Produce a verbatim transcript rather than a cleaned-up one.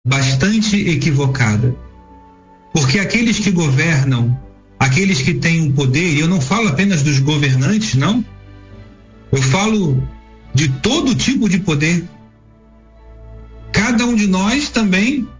bastante equivocada. Porque aqueles que governam, aqueles que têm o poder, e eu não falo apenas dos governantes, não. Eu falo de todo tipo de poder. Cada um de nós também